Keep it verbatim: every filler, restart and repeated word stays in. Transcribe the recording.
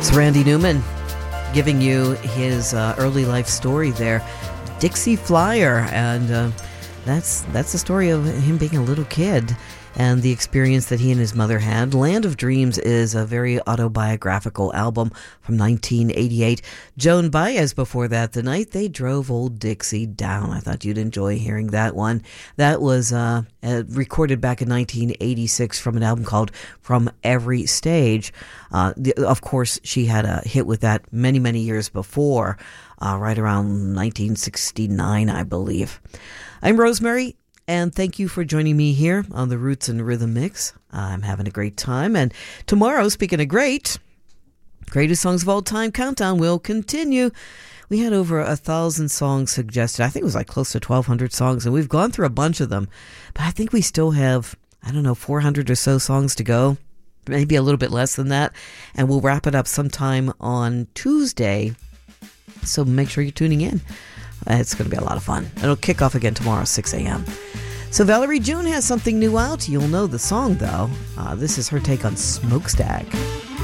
Randy Newman giving you his uh, early life story there, Dixie Flyer, and uh, that's that's the story of him being a little kid and the experience that he and his mother had. Land of Dreams is a very autobiographical album from nineteen eighty-eight. Joan Baez before that, The Night They Drove Old Dixie Down. I thought you'd enjoy hearing that one. That was uh, uh, recorded back in nineteen eighty-six from an album called From Every Stage. Uh, the, of course, she had a hit with that many, many years before, uh, right around nineteen sixty-nine, I believe. I'm Rosemary, and thank you for joining me here on the Roots and Rhythm Mix. I'm having a great time. And tomorrow, speaking of great, Greatest Songs of All Time Countdown will continue. We had over a thousand songs suggested. I think it was like close to twelve hundred songs, and we've gone through a bunch of them. But I think we still have, I don't know, four hundred or so songs to go. Maybe a little bit less than that. And we'll wrap it up sometime on Tuesday. So make sure you're tuning in. It's going to be a lot of fun. It'll kick off again tomorrow, six a.m. So Valerie June has something new out. You'll know the song, though. Uh, this is her take on Smokestack.